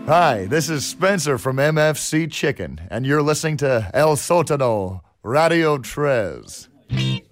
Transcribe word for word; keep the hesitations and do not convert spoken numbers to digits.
Hi, this is Spencer from M F C Chicken, and you're listening to El Sótano Radio Tres.